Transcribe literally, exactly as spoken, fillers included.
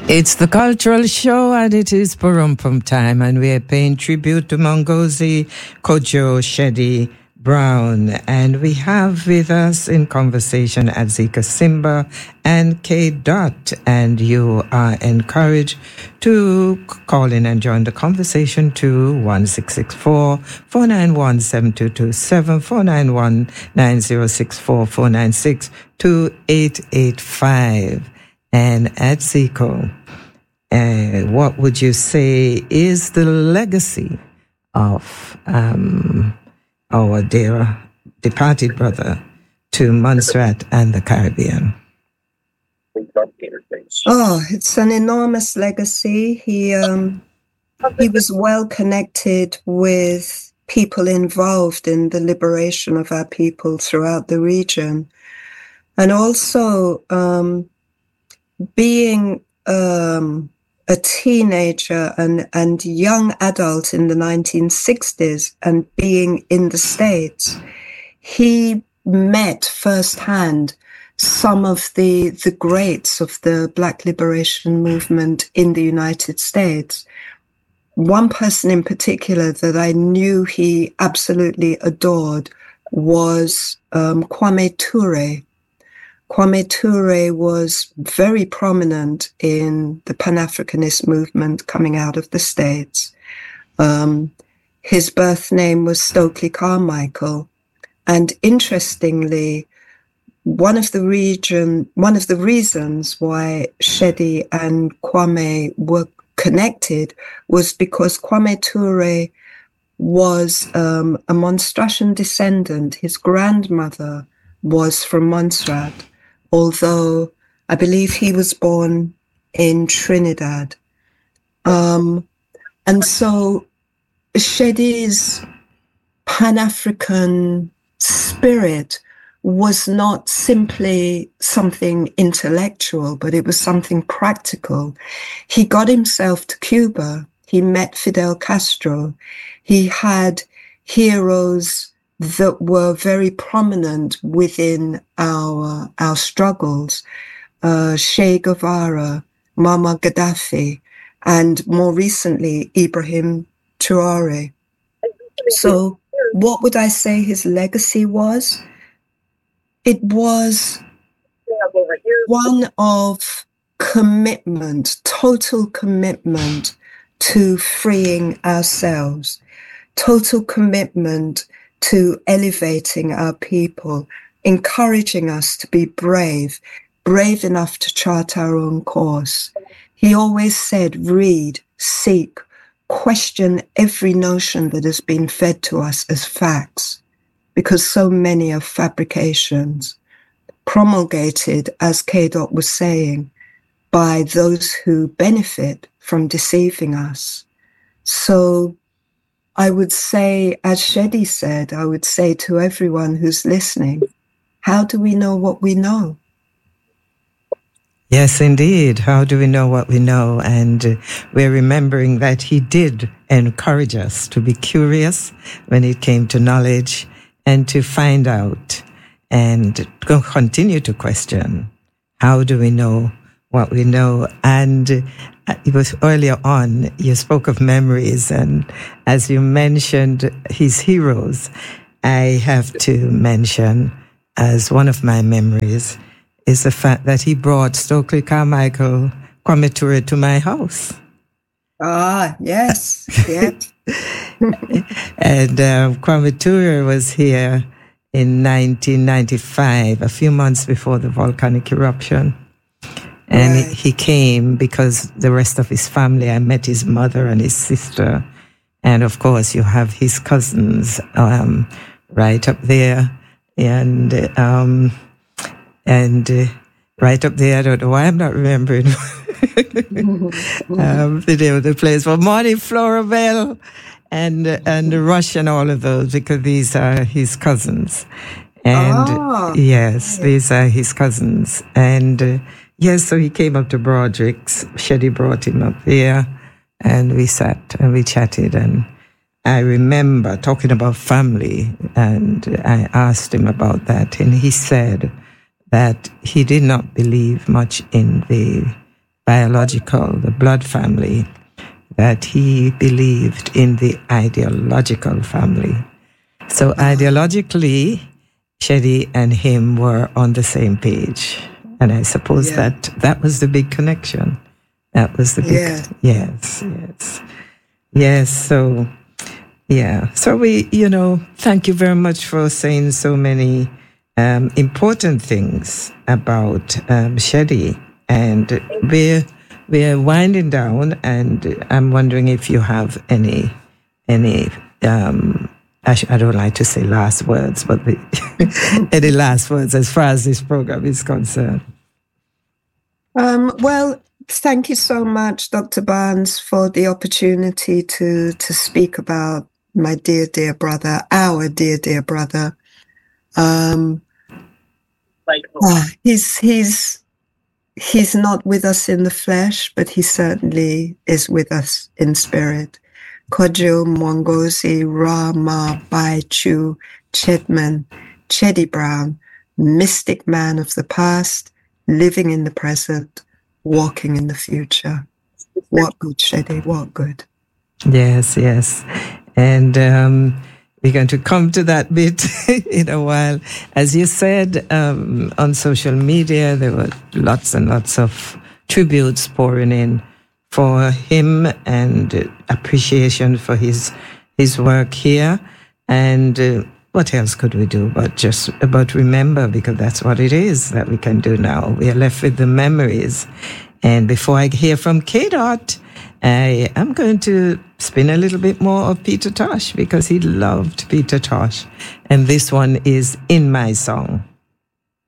It's the cultural show and it is Parumpum time, and we are paying tribute to Mongozi Kojo Shedi Brown, and we have with us in conversation Adzika Simba and K. Dot, and you are encouraged to call in and join the conversation to one six six four, four nine one, seven two two seven, four nine one, nine zero six four, four nine six, two eight eight five. And Adzika, uh, what would you say is the legacy of um, our dear departed brother to Montserrat and the Caribbean? Oh, it's an enormous legacy. He um, he was well connected with people involved in the liberation of our people throughout the region, and also um, being um, a teenager and, and young adult in the nineteen sixties and being in the States, he met firsthand some of the, the greats of the Black liberation movement in the United States. One person in particular that I knew he absolutely adored was um, Kwame Ture. Kwame Ture was very prominent in the Pan-Africanist movement coming out of the States. Um, his birth name was Stokely Carmichael. And interestingly, one of the region, one of the reasons why Shedi and Kwame were connected was because Kwame Ture was um, a Monstrantian descendant. His grandmother was from Montserrat, although I believe he was born in Trinidad. Um, and so Shedi's Pan-African spirit was not simply something intellectual, but it was something practical. He got himself to Cuba. He met Fidel Castro. He had heroes that were very prominent within our our struggles, uh, Che Guevara, Muammar Gaddafi, and more recently, Ibrahim Traore. So what would I say his legacy was? It was one of commitment, total commitment to freeing ourselves, total commitment to elevating our people, encouraging us to be brave, brave enough to chart our own course. He always said, read, seek, question every notion that has been fed to us as facts, because so many are fabrications, promulgated, as K. Dot was saying, by those who benefit from deceiving us. So I would say, as Shedi said, I would say to everyone who's listening, how do we know what we know? Yes, indeed. How do we know what we know? And uh, we're remembering that he did encourage us to be curious when it came to knowledge and to find out and continue to question. How do we know what we know? And uh, it was earlier on, you spoke of memories, and as you mentioned his heroes, I have to mention as one of my memories is the fact that he brought Stokely Carmichael, Kwame Ture, to my house. Ah, yes, yes. And uh, Kwame Ture was here in nineteen ninety-five, a few months before the volcanic eruption. And right. he came because the rest of his family, I met his mother and his sister. And of course, you have his cousins um, right up there. And um, and uh, right up there, I don't know why I'm not remembering um, the name of the place. Well, Marty Florabelle and and Rush and all of those, because these are his cousins. And oh. yes, these are his cousins. And uh, yes, so he came up to Broderick's. Shedi brought him up there, and we sat and we chatted. And I remember talking about family, and I asked him about that, and he said that he did not believe much in the biological, the blood family, that he believed in the ideological family. So ideologically, Shedi and him were on the same page. And I suppose yeah. that that was the big connection. That was the big, yeah. yes, yes. Yes, so, yeah. So we, you know, thank you very much for saying so many um, important things about um, Shedi. And we're, we're winding down, and I'm wondering if you have any, any, um, I, sh- I don't like to say last words, but the any last words as far as this program is concerned? Um, well, thank you so much, Doctor Barnes, for the opportunity to, to speak about my dear, dear brother, our dear, dear brother. Um, uh, he's, he's, he's not with us in the flesh, but he certainly is with us in spirit. Kojo Mwongozi Rama Bai Chu Chedman Chedi Brown, mystic man of the past, living in the present, walking in the future. What good, Shedi, what good. Yes, yes. And um, we're going to come to that bit in a while. As you said, um, on social media, there were lots and lots of tributes pouring in for him and appreciation for his his work here. And uh, what else could we do but just about remember, because that's what it is that we can do now. We are left with the memories. And before I hear from K-Dot, I am going to spin a little bit more of Peter Tosh, because he loved Peter Tosh. And this one is In My Song.